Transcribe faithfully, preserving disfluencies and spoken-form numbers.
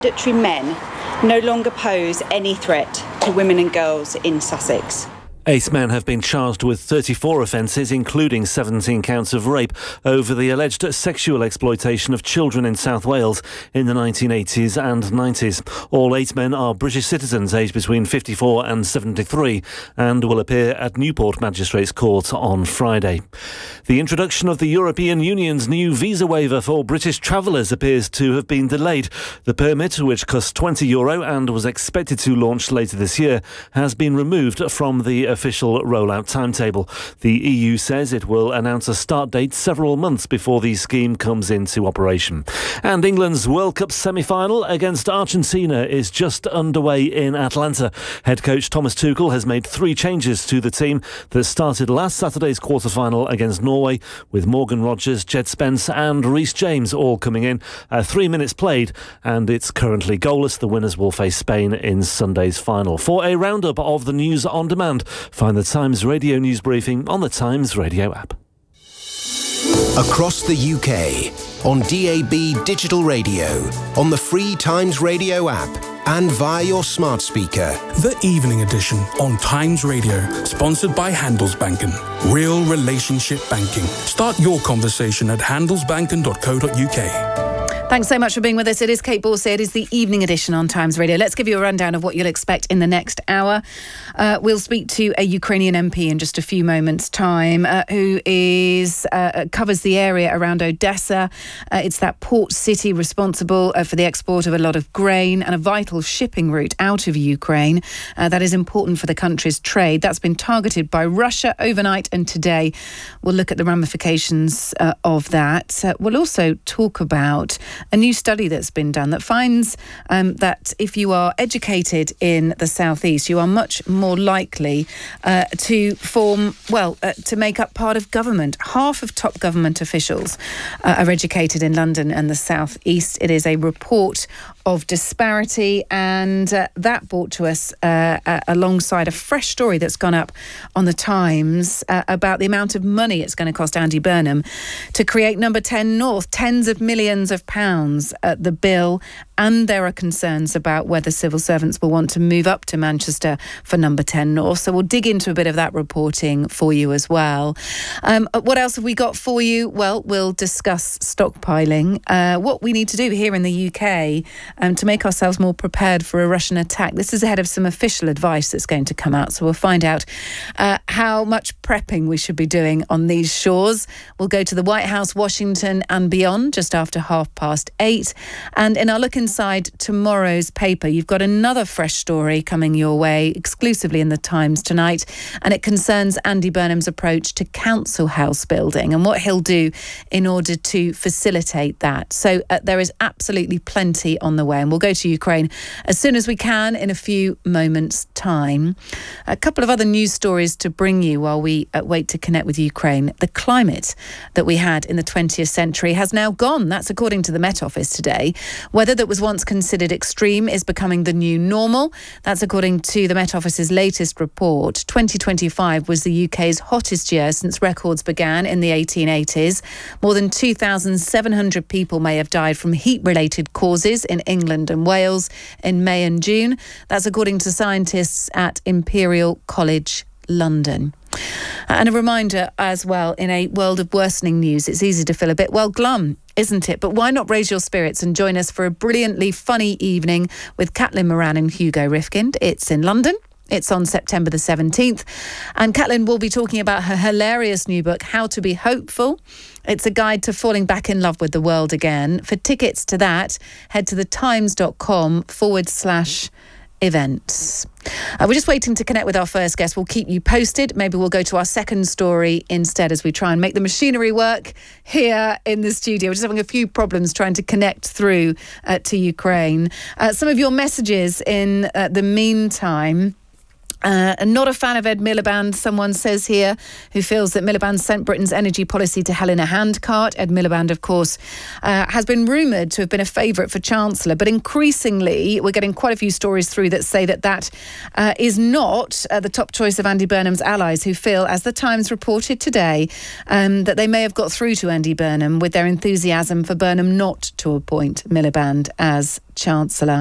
Predatory men no longer pose any threat to women and girls in Sussex. Eight men have been charged with thirty-four offences, including seventeen counts of rape, over the alleged sexual exploitation of children in South Wales in the nineteen eighties and nineties. All eight men are British citizens aged between fifty-four and seventy-three and will appear at Newport Magistrates Court on Friday. The introduction of the European Union's new visa waiver for British travellers appears to have been delayed. The permit, which cost twenty euro and was expected to launch later this year, has been removed from the official rollout timetable. The E U says it will announce a start date several months before the scheme comes into operation. And England's World Cup semi-final against Argentina is just underway in Atlanta. Head coach Thomas Tuchel has made three changes to the team that started last Saturday's quarter-final against Norway, with Morgan Rogers, Jed Spence and Reece James all coming in. Uh, three minutes played and it's currently goalless. The winners will face Spain in Sunday's final. For a roundup of the news on demand, find the Times Radio News Briefing on the Times Radio app. Across the U K, on D A B digital radio, on the free Times Radio app and via your smart speaker. The Evening Edition on Times Radio, sponsored by Handelsbanken. Real relationship banking. Start your conversation at handelsbanken dot co dot uk. Thanks so much for being with us. It is Kate Borsey. It is the Evening Edition on Times Radio. Let's give you a rundown of what you'll expect in the next hour. Uh, we'll speak to a Ukrainian M P in just a few moments' time uh, who is uh, covers the area around Odessa. Uh, it's that port city responsible uh, for the export of a lot of grain and a vital shipping route out of Ukraine uh, that is important for the country's trade. That's been targeted by Russia overnight, and today we'll look at the ramifications uh, of that. Uh, we'll also talk about a new study that's been done that finds um, that if you are educated in the southeast, you are much more likely uh, to form, well, uh, to make up part of government. Half of top government officials uh, are educated in London and the southeast. It is a report of disparity, and uh, that brought to us uh, uh, alongside a fresh story that's gone up on the Times uh, about the amount of money it's going to cost Andy Burnham to create Number ten North, tens of millions of pounds at the bill, and there are concerns about whether civil servants will want to move up to Manchester for Number ten North. So we'll dig into a bit of that reporting for you as well. Um, what else have we got for you? Well, we'll discuss stockpiling, uh, what we need to do here in the U K Um, to make ourselves more prepared for a Russian attack. This is ahead of some official advice that's going to come out, so we'll find out uh, how much prepping we should be doing on these shores. We'll go to the White House, Washington and beyond just after half past eight. And in our look inside tomorrow's paper, you've got another fresh story coming your way exclusively in the Times tonight, and it concerns Andy Burnham's approach to council house building and what he'll do in order to facilitate that. So uh, there is absolutely plenty on the way, and we'll go to Ukraine as soon as we can in a few moments' time. A couple of other news stories to bring you while we uh, wait to connect with Ukraine. The climate that we had in the twentieth century has now gone. That's according to the Met Office today. Weather that was once considered extreme is becoming the new normal. That's according to the Met Office's latest report. twenty twenty-five was the U K's hottest year since records began in the eighteen eighties. More than two thousand seven hundred people may have died from heat-related causes in England and Wales in May and June. That's according to scientists at Imperial College London. And a reminder as well, in a world of worsening news, it's easy to feel a bit, well, glum, isn't it? But why not raise your spirits and join us for a brilliantly funny evening with Caitlin Moran and Hugo Rifkind. It's in London. It's on September the seventeenth. And Caitlin will be talking about her hilarious new book, How to Be Hopeful. It's a guide to falling back in love with the world again. For tickets to that, head to thetimes.com forward slash events. Uh, we're just waiting to connect with our first guest. We'll keep you posted. Maybe we'll go to our second story instead as we try and make the machinery work here in the studio. We're just having a few problems trying to connect through uh, to Ukraine. Uh, some of your messages in uh, the meantime. Uh, and not a fan of Ed Miliband, someone says here, who feels that Miliband sent Britain's energy policy to hell in a handcart. Ed Miliband, of course, uh, has been rumoured to have been a favourite for Chancellor, but increasingly we're getting quite a few stories through that say that that uh, is not uh, the top choice of Andy Burnham's allies, who feel, as the Times reported today, um, that they may have got through to Andy Burnham with their enthusiasm for Burnham not to appoint Miliband as Chancellor.